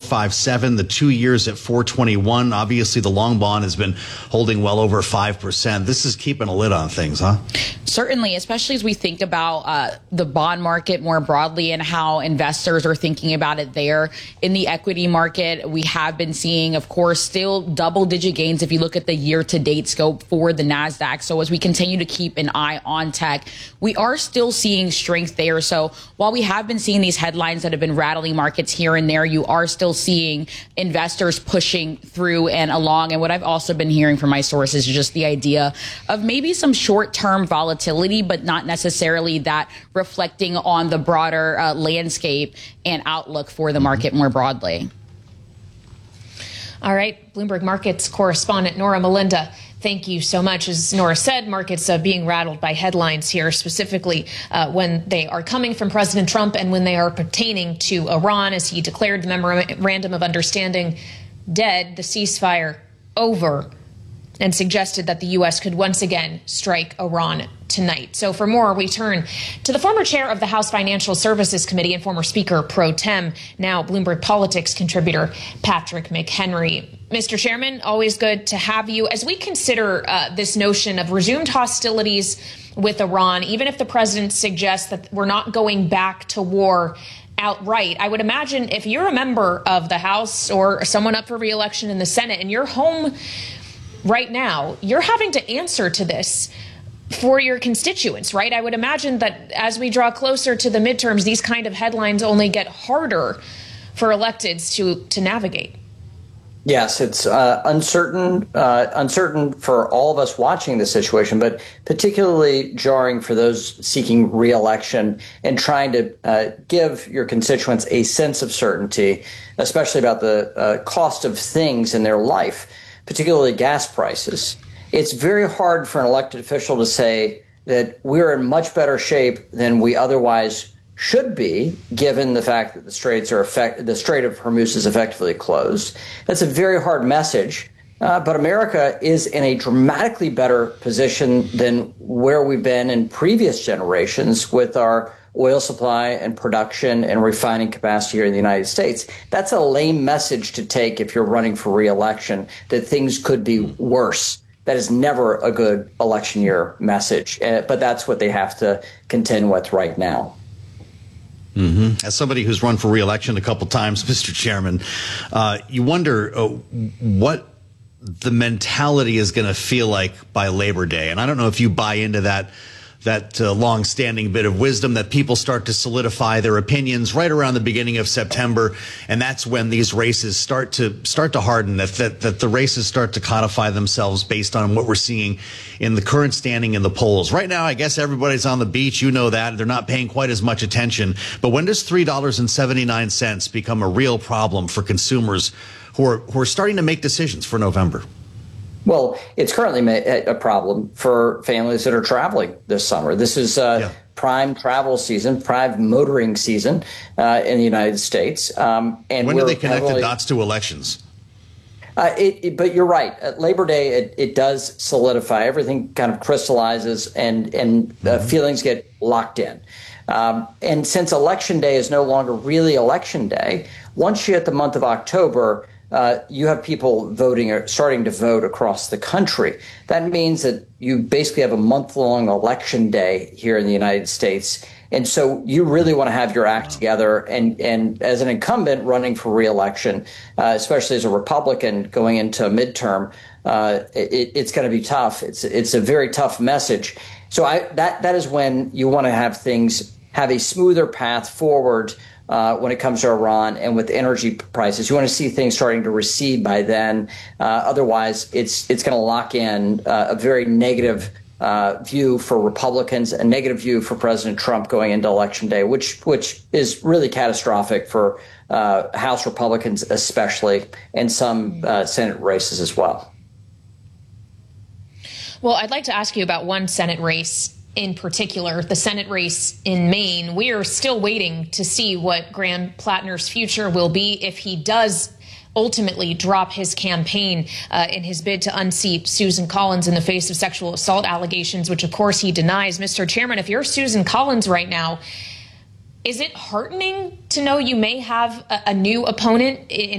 4.57, the 2 years at 4.21. Obviously, the long bond has been holding well over 5%. This is keeping a lid on things, huh? Certainly, especially as we think about the bond market more broadly and how investors are thinking about it there. In the equity market, we have been seeing, of course, still double-digit gains if you look at the year-to-date scope for the NASDAQ. So as we continue to keep an eye on tech, we are still seeing strength there. So while we have been seeing these headlines that have been rattling markets here and there, you are still seeing investors pushing through and along. And what I've also been hearing from my sources is just the idea of maybe some short-term volatility, but not necessarily that reflecting on the broader landscape and outlook for the market more broadly. All right, Bloomberg Markets correspondent Nora Melinda, thank you so much. As Nora said, markets being rattled by headlines here, specifically when they are coming from President Trump and when they are pertaining to Iran, as he declared the memorandum of understanding dead, the ceasefire over, and suggested that the U.S. could once again strike Iran tonight. So for more, we turn to the former chair of the House Financial Services Committee and former Speaker pro tem, now Bloomberg Politics contributor, Patrick McHenry. Mr. Chairman, always good to have you. As we consider this notion of resumed hostilities with Iran, even if the president suggests that we're not going back to war outright, I would imagine if you're a member of the House or someone up for re-election in the Senate and you're home right now, you're having to answer to this for your constituents, right? I would imagine that as we draw closer to the midterms, these kind of headlines only get harder for electeds to navigate. Yes, it's uncertain for all of us watching the situation, but particularly jarring for those seeking re-election and trying to give your constituents a sense of certainty, especially about the cost of things in their life, particularly gas prices. It's very hard for an elected official to say that we're in much better shape than we otherwise should be, given the fact that the Strait of Hormuz is effectively closed. That's a very hard message. But America is in a dramatically better position than where we've been in previous generations with our oil supply and production and refining capacity here in the United States. That's a lame message to take if you're running for re-election, that things could be worse. That is never a good election year message, but that's what they have to contend with right now. Mm-hmm. As somebody who's run for re-election a couple times, Mr. Chairman, you wonder what the mentality is going to feel like by Labor Day. And I don't know if you buy into that long-standing bit of wisdom that people start to solidify their opinions right around the beginning of September, and that's when these races start to harden, that the races start to codify themselves based on what we're seeing in the current standing in the polls. Right now, I guess everybody's on the beach. You know that. They're not paying quite as much attention. But when does $3.79 become a real problem for consumers who are starting to make decisions for November? Well, it's currently a problem for families that are traveling this summer. This is prime travel season, prime motoring season in the United States. And when do they connect the dots to elections? But you're right. Labor Day, it does solidify. Everything kind of crystallizes and feelings get locked in. And since Election Day is no longer really Election Day, once you hit the month of October, you have people voting or starting to vote across the country. That means that you basically have a month-long election day here in the United States. And so you really want to have your act together. And as an incumbent running for re-election, especially as a Republican going into a midterm, it's going to be tough. It's a very tough message. So that is when you want to have things have a smoother path forward when it comes to Iran and with energy prices. You want to see things starting to recede by then. Otherwise, it's going to lock in a very negative view for Republicans, a negative view for President Trump going into Election Day, which is really catastrophic for House Republicans especially, and some Senate races as well. Well, I'd like to ask you about one Senate race in particular, the Senate race in Maine. We are still waiting to see what Graham Plattner's future will be if he does ultimately drop his campaign in his bid to unseat Susan Collins in the face of sexual assault allegations, which, of course, he denies. Mr. Chairman, if you're Susan Collins right now, is it heartening to know you may have a new opponent in